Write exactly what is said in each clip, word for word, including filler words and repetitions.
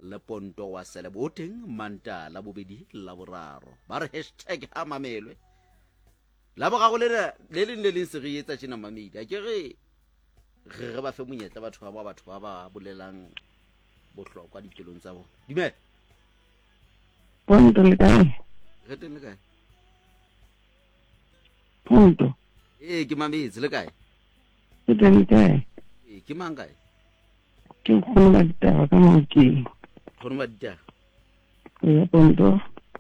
le ponto wa sele boteng manta la bobedi la boraro ba re hashtag ha mamelwe la bogago le le le le le se re etsa tshena mamedi a ke re re re ba fe monyetla batho ba batho ba ba bolelang bohlokwa dipelong tsa bona dimela Ponto le kae? re teng le kae Ponto. eh ke mametse le kae Ke teng le kae? eh ke mang kae Ke kgone ba ditaba ka Maokeng. khone ba ditaba Ya Ponto.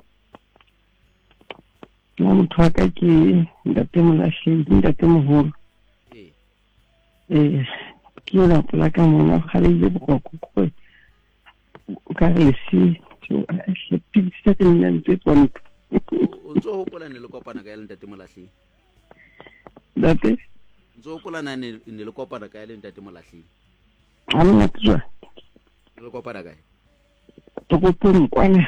Na motho wa ka ke ntate Molahledi, ntate moholo. eh Eh, ke la pula ka mona gale ile bokoko ko. O ka re si so a se pizza ke nna ntse Ponto. o ntso hopola ne le kopana ka le ntate Molahledi Date, ntso hopola ne ne le kopana ka le ntate Molahledi a nna tswa. le kopana kae Tokopong kwana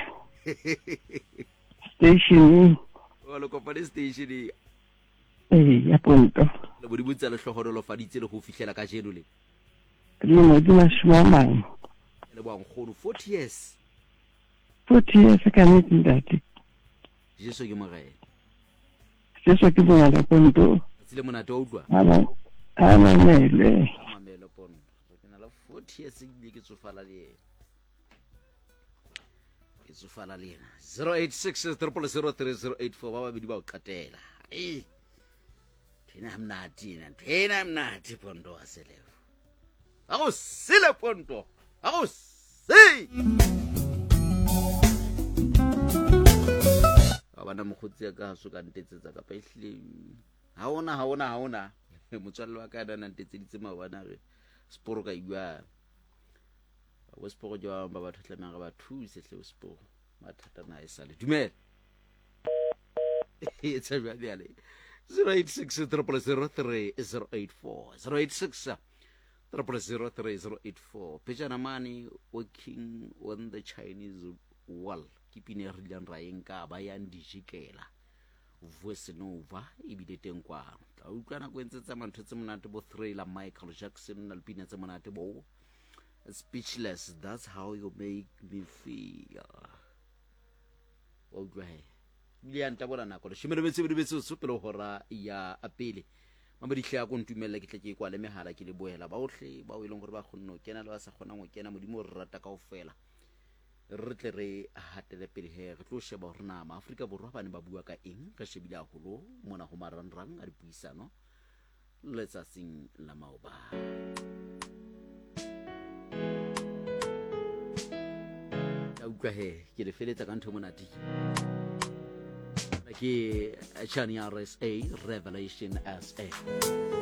station o le kopane station eh ya Ponto. le bodi botsa le hlogodo lo faditse le go fihlela ka jeno le Ke mo di mashwa mang. le bang khono forty years forty years ka nnete ntate. jeso ke mogene Se so ke bona la Ponto. tsile monate wa utlwa Ana ana mele. mamelo pono ke na la forty years ke ke tsofala le yena ke tsofala le yena zero eight six zero zero three zero eight four ba ba bidi ba o qatela eh thina mnati na thina mnati pondo aselevo ako sile pondo ako si abana mogotsi ya ka so ka ntetsetsa ka pa ehlile ha ona ha ona ha ona motswalle wa ka da ntetse ditse mabana re sporo ka iwa wa sporo jwa ba batho tlamang ga ba thuse hle sporo mathata na e sale dumela it's a really zero eight six zero zero three zero eight four zero eight six zero zero three zero eight four pejana mani working on the Chinese wall keeping a rillion raeng ka ba yang dijikela voice nova ibile teng kwa tla utlwana go entsetsa mantho tse monate bo Thriller Michael Jackson na lpina tse monate bo Speechless, that's how you make me feel o utlwa he le ya ntabona nako le shimelo betse betse so pele hora ya apele mama di hlaya go ntumella ke tle ke kwa le mehala ke le boela ba ohle ba o ileng gore ba khonno kena le ba sa khona go kena modimo re rata ka ofela re tle re hatele pele he re tlo sheba hore na Afrika borwa ba ne ba bua ka eng ka shebile a holo mona ho marangrang a dipuisano letsa sing la maoba ya utlwa he ke le feletsa ka ntho monate ke Chani R S A Revelation S A